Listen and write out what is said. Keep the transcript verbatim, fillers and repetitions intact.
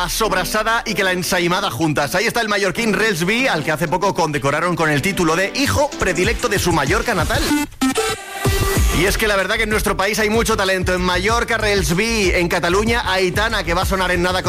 sobrasada y que la ensaimada juntas. Ahí está el mallorquín Rels B, al que hace poco condecoraron con el título de hijo predilecto de su Mallorca natal. Y es que la verdad que en nuestro país hay mucho talento. En Mallorca, Rels B, en Cataluña, Aitana, que va a sonar en nada con